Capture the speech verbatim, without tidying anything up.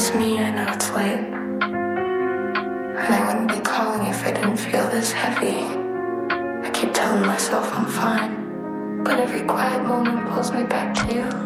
miss me, I know it's late. And I wouldn't be calling if I didn't feel this heavy. I keep telling myself I'm fine, but every quiet moment pulls me back to you.